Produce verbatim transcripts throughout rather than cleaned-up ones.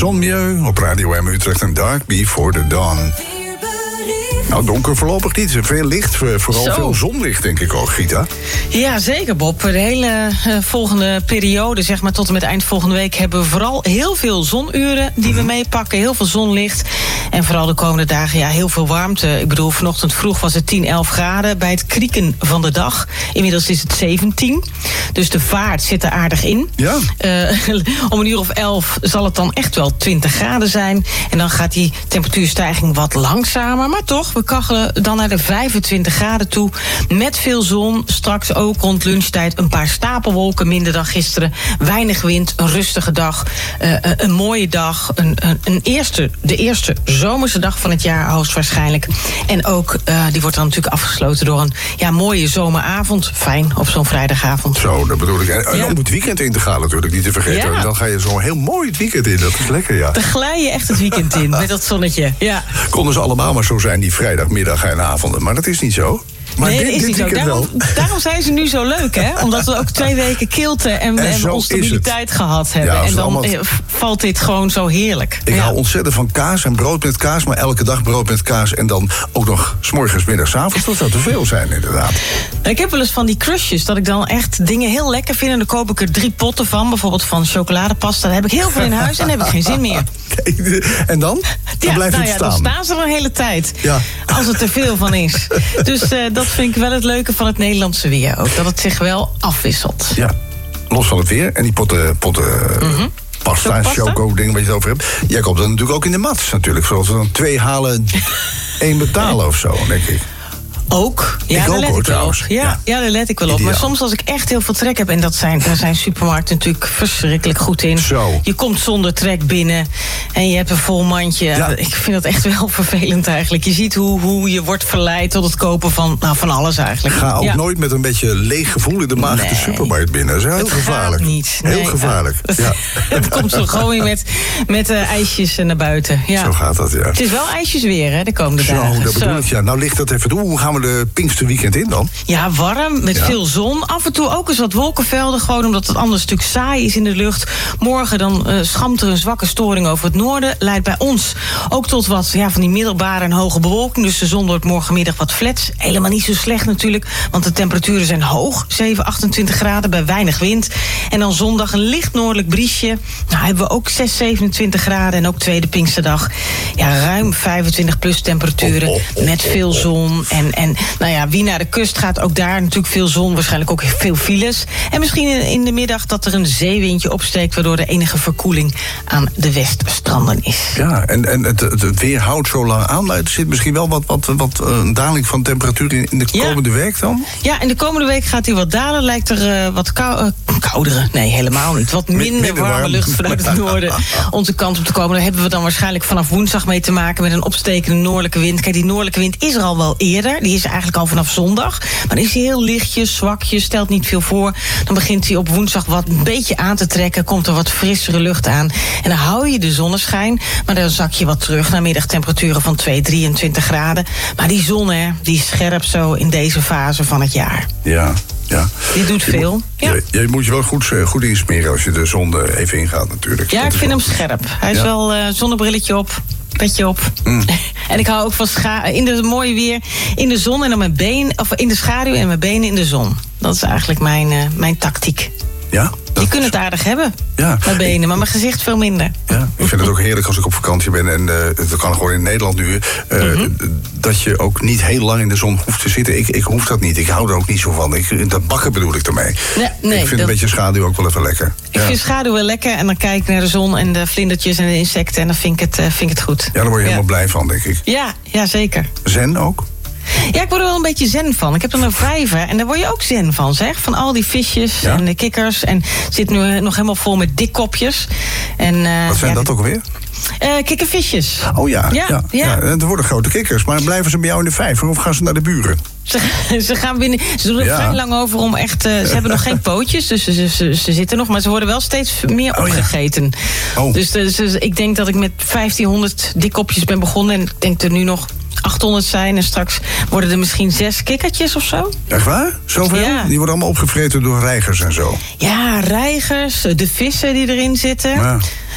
Sonmieu op Radio M Utrecht en Dark Before the Dawn. Nou, donker voorlopig niet. Veel licht, vooral Zo. veel zonlicht, denk ik ook, Gita. Ja, zeker, Bob. De hele uh, volgende periode, zeg maar tot en met eind volgende week, hebben we vooral heel veel zonuren die mm-hmm. we meepakken. Heel veel zonlicht. En vooral de komende dagen, ja, heel veel warmte. Ik bedoel, vanochtend vroeg was het tien, elf graden bij het krieken van de dag. Inmiddels is het zeventien. Dus de vaart zit er aardig in. Ja. Uh, om een uur of elf zal het dan echt wel twintig graden zijn. En dan gaat die temperatuurstijging wat langzamer. Maar toch, we kachelen dan naar de vijfentwintig graden toe. Met veel zon. Straks ook rond lunchtijd een paar stapelwolken. Minder dan gisteren. Weinig wind. Een rustige dag. Uh, een mooie dag. Een, een, een eerste, de eerste zomerse dag van het jaar hoogstwaarschijnlijk. En ook, uh, die wordt dan natuurlijk afgesloten door een ja, mooie zomeravond. Fijn op zo'n vrijdagavond. Zo, dat bedoel ik. En ja. om het weekend in te gaan natuurlijk, niet te vergeten. Ja. En dan ga je zo heel mooi het weekend in. Dat is lekker, ja. Dan glij je echt het weekend in met dat zonnetje. Ja. Konden ze allemaal maar zo zijn, die vrijdagmiddag en avonden. Maar dat is niet zo. Maar nee, dit, dat is dit niet zo. Daarom, daarom zijn ze nu zo leuk, hè? Omdat we ook twee weken kilte en, en, en onstabiliteit gehad hebben. Ja, en dan allemaal... valt dit gewoon zo heerlijk. Ik ja. hou ontzettend van kaas en brood met kaas, maar elke dag brood met kaas en dan ook nog 's morgens, middags, avonds. Dat zou te veel zijn, inderdaad. Ik heb wel eens van die crushes, dat ik dan echt dingen heel lekker vind. En dan koop ik er drie potten van, bijvoorbeeld van chocoladepasta. Daar heb ik heel veel in huis en dan heb ik geen zin meer. En dan? Dan ja, blijft nou het ja, staan. Dan staan ze er een hele tijd. Ja. Als het er veel van is. Dus uh, dat vind ik wel het leuke van het Nederlandse weer ook. Dat het zich wel afwisselt. Ja, los van het weer. En die potten, potten mm-hmm. pasta, choco, dingen wat je het over hebt. Jij koopt dat natuurlijk ook in de mats natuurlijk. Zoals we dan twee halen, één betalen of zo, denk ik. Ook. Ja, ik daar ook, let hoor, ik wel op. trouwens. Ja, ja. ja, daar let ik wel op. Ideaal. Maar soms als ik echt heel veel trek heb... en dat zijn, daar zijn supermarkten natuurlijk verschrikkelijk goed in. Zo. Je komt zonder trek binnen en je hebt een vol mandje. Ja. Ik vind dat echt wel vervelend eigenlijk. Je ziet hoe, hoe je wordt verleid tot het kopen van, nou, van alles eigenlijk. Ga ook ja. nooit met een beetje leeg gevoel in de maag nee. de supermarkt binnen. Dat is heel het gevaarlijk. Gaat niet. Heel nee, gevaarlijk. Ja. Ja. Het komt zo gewoon met, met uh, ijsjes naar buiten. Ja. Zo gaat dat, ja. Het is wel ijsjes weer, hè, de komende Zo, dagen. dat bedoel Zo. ik, ja. Nou ligt dat even toe. Hoe gaan we de Pinksterweekend in dan? Ja, warm, met ja. veel zon. Af en toe ook eens wat wolkenvelden, gewoon omdat het anders een stuk saai is in de lucht. Morgen dan uh, schamt er een zwakke storing over het noorden. Leidt bij ons ook tot wat ja, van die middelbare en hoge bewolking. Dus de zon wordt morgenmiddag wat flats. Helemaal niet zo slecht natuurlijk, want de temperaturen zijn hoog. zeven, achtentwintig graden bij weinig wind. En dan zondag een licht noordelijk briesje. Nou hebben we ook zes, zevenentwintig graden en ook tweede Pinksterdag. Ja, ruim vijfentwintig plus temperaturen oh, oh, oh, met veel zon. En, en nou ja, wie naar de kust gaat, ook daar natuurlijk veel zon. Waarschijnlijk ook veel files. En misschien in de middag dat er een zeewindje opsteekt, waardoor er enige verkoeling aan de weststranden is. Ja, en, en het, het weer houdt zo lang aan. Maar er zit misschien wel wat, wat, wat een daling van temperatuur in, in de komende ja. week dan? Ja, in de komende week gaat hij wat dalen. Lijkt er uh, wat kou, uh, koudere, nee helemaal niet. Wat minder, minder warme warm. lucht vanuit het noorden onze kant op te komen. Daar hebben we dan waarschijnlijk vanaf woensdag mee te maken met een opstekende noordelijke wind. Kijk, die noordelijke wind is er al wel eerder. Die is er eigenlijk al vanaf zondag. Maar dan is hij heel lichtjes, zwakjes, stelt niet veel voor. Dan begint hij op woensdag wat een beetje aan te trekken. Komt er wat frissere lucht aan. En dan hou je de zonneschijn. Maar dan zak je wat terug naar middagtemperaturen van twee, drieëntwintig graden. Maar die zon, hè, die is scherp zo in deze fase van het jaar. Ja, ja. Die doet je veel. Moet, ja. je, je moet je wel goed, goed insmeren als je de zon even ingaat natuurlijk. Ja, dat ik vind hem scherp. Hij is ja. wel uh, zonnebrilletje op. Petje op. Mm. En ik hou ook van scha- in de mooie weer in de zon en dan mijn been, of in de schaduw en mijn benen in de zon. Dat is eigenlijk mijn, uh, mijn tactiek. Ja? Je kunt het aardig hebben, ja. mijn benen, maar mijn gezicht veel minder. Ja, ik vind het ook heerlijk als ik op vakantie ben. En uh, dat kan gewoon in Nederland nu. Uh, mm-hmm. Dat je ook niet heel lang in de zon hoeft te zitten. Ik, ik hoef dat niet. Ik hou er ook niet zo van. Ik, dat bakken bedoel ik ermee. Nee, nee, ik vind dat... een beetje schaduw ook wel even lekker. Ik ja. vind schaduw wel lekker. En dan kijk ik naar de zon en de vlindertjes en de insecten. En dan vind ik het, uh, vind ik het goed. Ja, daar word je ja. helemaal blij van, denk ik. Ja, ja, zeker. Zen ook? Ja, ik word er wel een beetje zen van. Ik heb dan een vijver en daar word je ook zen van, zeg. Van al die visjes ja. en de kikkers. En het zit nu nog helemaal vol met dikkopjes. En, uh, Wat zijn ja, dat ook alweer? Uh, kikkervisjes. Oh ja, ja, ja, ja. ja. Er worden grote kikkers, maar blijven ze bij jou in de vijver of gaan ze naar de buren? Ze, ze gaan binnen. Ze doen er ja. vrij lang over om echt. Uh, ze hebben nog geen pootjes, dus ze, ze, ze zitten nog, maar ze worden wel steeds meer oh, opgegeten. Ja. Oh. Dus, dus, dus ik denk dat ik met vijftienhonderd dikkopjes ben begonnen en ik denk er nu nog achthonderd zijn en straks worden er misschien zes kikkertjes of zo. Echt waar? Zoveel? Ja. Die worden allemaal opgevreten door reigers en zo. Ja, reigers, de vissen die erin zitten. Ja.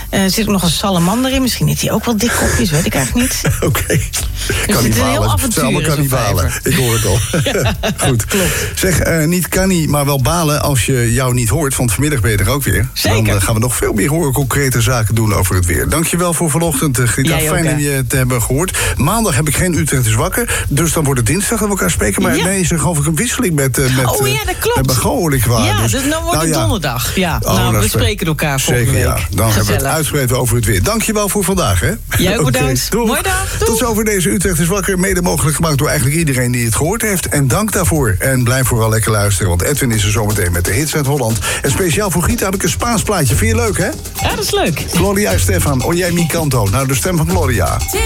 Uh, er zit ook nog een salamander in. Misschien heeft hij ook wel dik kopjes, weet ik eigenlijk niet. Oké. Okay. Dus het is een heel avontuur. Kannibalen. Ik hoor het al. Ja, goed. Klopt. Zeg, uh, niet kannie, maar wel balen als je jou niet hoort. Want vanmiddag ben je er ook weer. Zeker. Dan uh, gaan we nog veel meer horen concrete zaken doen over het weer. Dankjewel voor vanochtend, uh, Grita. Fijn om je te hebben gehoord. Maandag heb ik geen Utrecht is wakker. Dus dan wordt het dinsdag dat we elkaar spreken. Maar ja. nee, is er geloof ik een wisseling met... Uh, met oh ja, dat klopt. Met hoor ik waar. Ja, dus, dus dan wordt nou, het ja. donderdag. Ja, oh, nou, we spreken elkaar volgende zeker, week. Ja. Dan Gezellig. hebben we het uitgebreid over het weer. Dankjewel voor vandaag, hè. Jij ook bedankt. Okay, Mooi dag. Doeg. Tot zover deze Utrecht is wakker. Mede mogelijk gemaakt door eigenlijk iedereen die het gehoord heeft. En dank daarvoor. En blijf vooral lekker luisteren. Want Edwin is er zometeen met de hits uit Holland. En speciaal voor Gieta heb ik een Spaans plaatje. Vind je leuk, hè? Ja, dat is leuk. Gloria Estefan, Oye Mi Canto. Nou, de stem van Gloria.